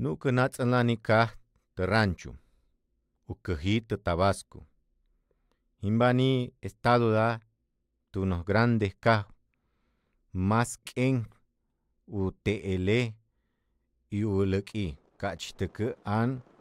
Nu'ukänatz'äna nikaj tä ranchu, ukäjitä Tabasco, jinhpa'ni estadota tunaj grandejkaj mas k'en u te'ele' y uläk'i ka'tzytäkä an